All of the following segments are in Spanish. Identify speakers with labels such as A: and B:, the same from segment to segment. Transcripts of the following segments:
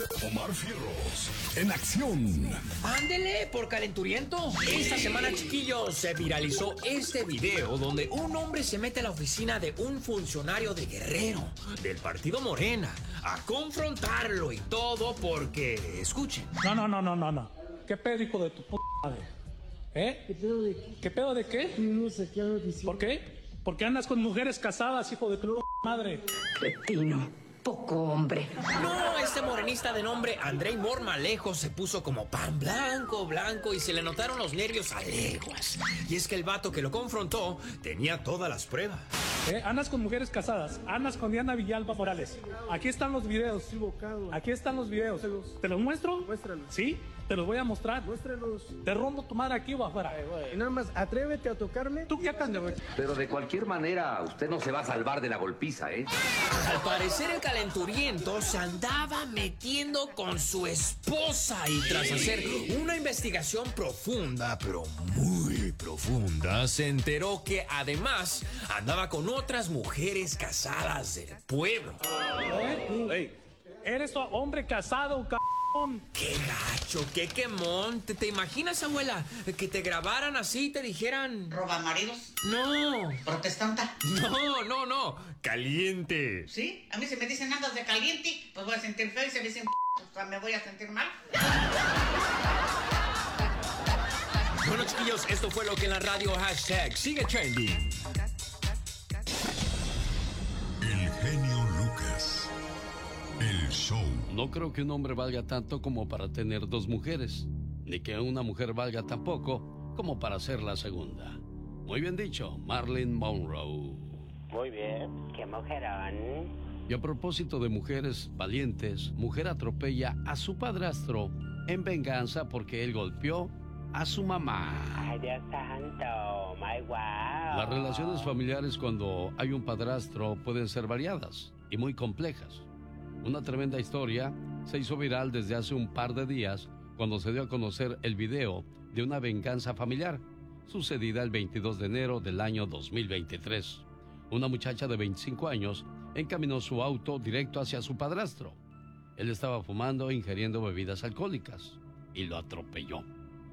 A: Omar Fierros, en acción.
B: Ándele, por calenturiento. Esta semana, chiquillos, se viralizó este video donde un hombre se mete a la oficina de un funcionario de Guerrero, del partido Morena, a confrontarlo y todo porque, escuchen.
C: No. ¿Qué pedo, hijo de tu puta madre? ¿Eh?
D: ¿Qué pedo de qué?
C: ¿Qué pedo de qué?
D: No sé qué ando diciendo.
C: ¿Por qué? Porque andas con mujeres casadas, hijo de tu madre.
E: Cretino, poco hombre.
B: No, este morenista de nombre Andrei Mormalejo se puso como pan blanco y se le notaron los nervios a leguas. Y es que el vato que lo confrontó tenía todas las pruebas.
C: Andas con mujeres casadas, andas con Diana Villalba Morales. Aquí están los videos.
D: Equivocado.
C: Aquí están los videos. ¿Te los muestro?
D: Muéstralos.
C: ¿Sí? Te los voy a mostrar.
D: Muéstralos.
C: Te rompo tu madre aquí o afuera.
D: Y nada más, atrévete a tocarme.
C: Tú ya cambia, güey.
F: Pero de cualquier manera, usted no se va a salvar de la golpiza, ¿eh?
B: Al parecer el calenturiento se andaba metiendo con su esposa y tras hacer una investigación profunda, pero muy profunda, se enteró que además andaba con otras mujeres casadas del pueblo.
C: Hey. Eres hombre casado, cabrón.
B: ¡Qué gacho! ¡Qué quemón! ¿Te imaginas, abuela? Que te grabaran así y te dijeran...
G: ¿Robamaridos?
B: No.
G: ¿Protestanta?
B: No. Caliente.
G: ¿Sí? A mí si me dicen andas de caliente, pues voy a sentir feo y si me dicen pues me voy a sentir mal.
B: Bueno, chiquillos, esto fue lo que en la radio hashtag sigue trending.
A: El genio Lucas. El show.
H: No creo que un hombre valga tanto como para tener dos mujeres, ni que una mujer valga tampoco como para ser la segunda. Muy bien dicho, Marilyn Monroe.
I: Muy bien. ¡Qué mujerón!
H: Y a propósito de mujeres valientes, mujer atropella a su padrastro en venganza porque él golpeó a su mamá.
I: ¡Ay, Dios santo! ¡My wow!
H: Las relaciones familiares cuando hay un padrastro pueden ser variadas y muy complejas. Una tremenda historia se hizo viral desde hace un par de días cuando se dio a conocer el video de una venganza familiar sucedida el 22 de enero del año 2023. Una muchacha de 25 años encaminó su auto directo hacia su padrastro. Él estaba fumando e ingiriendo bebidas alcohólicas y lo atropelló.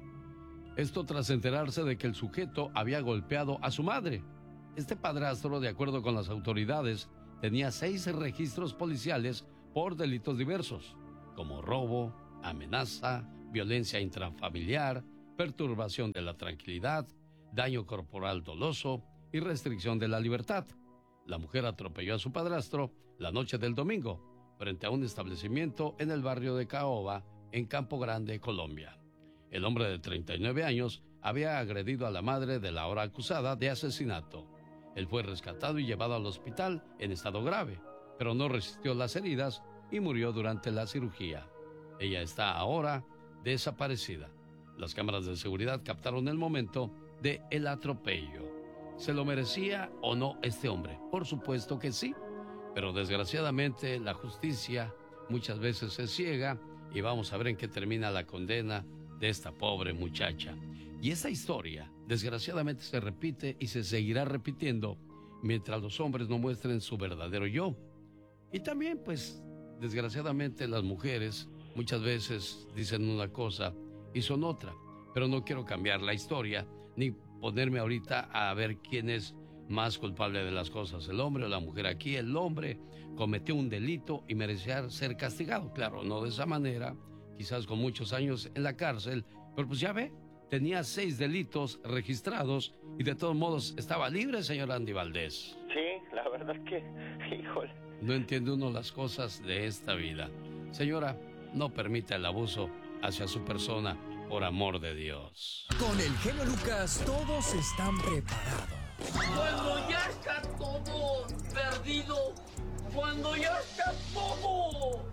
H: Esto tras enterarse de que el sujeto había golpeado a su madre. Este padrastro, de acuerdo con las autoridades, tenía 6 registros policiales por delitos diversos, como robo, amenaza, violencia intrafamiliar, perturbación de la tranquilidad, daño corporal doloso y restricción de la libertad. La mujer atropelló a su padrastro la noche del domingo, frente a un establecimiento en el barrio de Caoba, en Campo Grande, Colombia. El hombre de 39 años había agredido a la madre de la ahora acusada de asesinato. Él fue rescatado y llevado al hospital en estado grave, pero no resistió las heridas y murió durante la cirugía. Ella está ahora desaparecida. Las cámaras de seguridad captaron el momento de el atropello. ¿Se lo merecía o no este hombre? Por supuesto que sí, pero desgraciadamente la justicia muchas veces es ciega y vamos a ver en qué termina la condena de esta pobre muchacha. Y esta historia desgraciadamente se repite y se seguirá repitiendo mientras los hombres no muestren su verdadero yo. Y también, pues, desgraciadamente las mujeres muchas veces dicen una cosa y son otra. Pero no quiero cambiar la historia ni ponerme ahorita a ver quién es más culpable de las cosas, el hombre o la mujer. Aquí el hombre cometió un delito y merecía ser castigado. Claro, no de esa manera, quizás con muchos años en la cárcel, pero pues ya ve, tenía 6 delitos registrados y de todos modos estaba libre, señor Andy Valdés.
I: Sí, la verdad es que, híjole.
H: No entiende uno las cosas de esta vida. Señora, no permita el abuso hacia su persona, por amor de Dios.
A: Con el genio Lucas todos están preparados.
J: Cuando ya está todo perdido, cuando ya está todo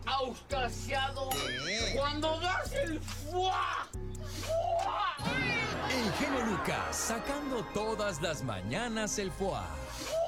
J: auscasiado, cuando das el fuá.
A: El genio Lucas sacando todas las mañanas el foie.